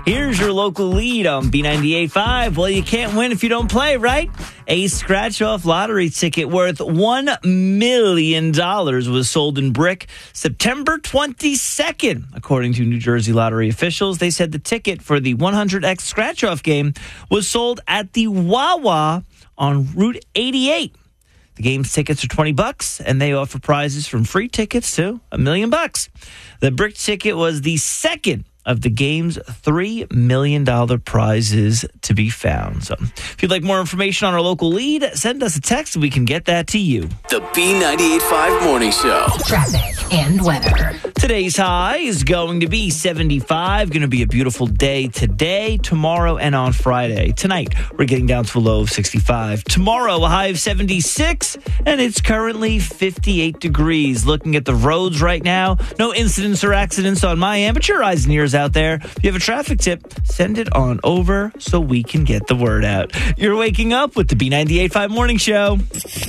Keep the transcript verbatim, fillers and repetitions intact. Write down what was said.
Here's your local lead on B ninety-eight point five. Well, you can't win if you don't play, right? A scratch-off lottery ticket worth one million dollars was sold in Brick September twenty-second. According to New Jersey lottery officials, they said the ticket for the one hundred X scratch-off game was sold at the Wawa on Route eighty-eight. The game's tickets are twenty bucks, and they offer prizes from free tickets to a million bucks. The Brick ticket was the second of the game's three million dollars prizes to be found. So if you'd like more information on our local lead, send us a text and we can get that to you. The B ninety-eight point five Morning Show. Traffic and weather. Today's high is going to be seventy-five. Going to be a beautiful day today, tomorrow, and on Friday. Tonight, we're getting down to a low of sixty-five. Tomorrow, a high of seventy-six, and it's currently fifty-eight degrees. Looking at the roads right now, no incidents or accidents on my end, but your eyes and ears out there. If you have a traffic tip, send it on over so we can get the word out. You're waking up with the B ninety-eight point five Morning Show.